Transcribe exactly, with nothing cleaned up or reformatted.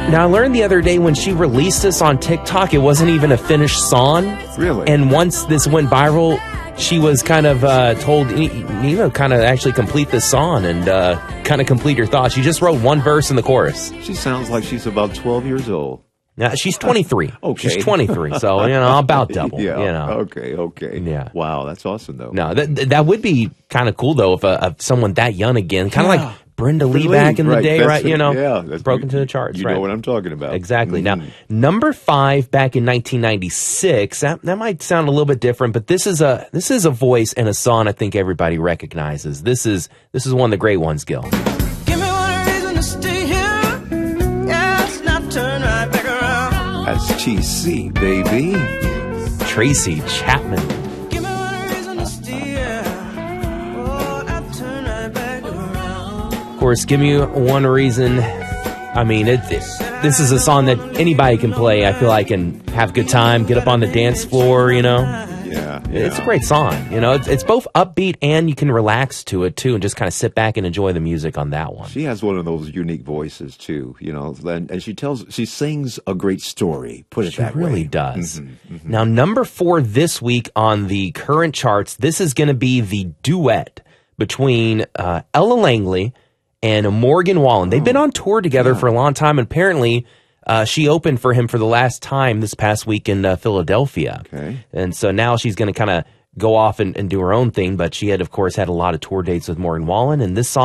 Now, I learned the other day when she released this on TikTok, it wasn't even a finished song. Really? And once this went viral, she was kind of uh, told, you know, kind of actually complete this song and uh, kind of complete your thoughts. She just wrote one verse in the chorus. She sounds like she's about twelve years old. Now, she's twenty-three. Okay. She's twenty-three, so, you know, about double. Yeah. You know. Okay, okay. Yeah. Wow, that's awesome, though. No, that that would be kind of cool, though, if, uh, if someone that young again, kind of Yeah. like Brenda Lee Lee, back in the right, day, that's right? it, You know, yeah, that's- broke into the charts, You right? know what I'm talking about. Exactly. Mhm. Now, number five back in nineteen ninety-six, that, that might sound a little bit different, but this is a this is a voice and a song I think everybody recognizes. This is this is one of the great ones, Gil. Give me one reason to stay here. Yes, now turn right back around. That's T C, baby. Tracy Chapman. Give me one reason to stay here. Oh, now turn right back around. Of course, give me one reason. I mean, it, it, this is a song that anybody can play, I feel like, and have a good time, get up on the dance floor, you know. Yeah, It's a yeah. great song. You know, it's, it's both upbeat and you can relax to it, too, and just kind of sit back and enjoy the music on that one. She has one of those unique voices too, you know, and, and she tells, she sings a great story. Put it She that really way. does. Mhm, mhm. Now, number four this week on the current charts, this is going to be the duet between uh, Ella Langley and Morgan Wallen. They've been on tour together for a long time, and apparently uh, she opened for him for the last time this past week in uh, Philadelphia. Okay. And so now she's going to kind of go off and, and do her own thing, but she had, of course, had a lot of tour dates with Morgan Wallen, and this song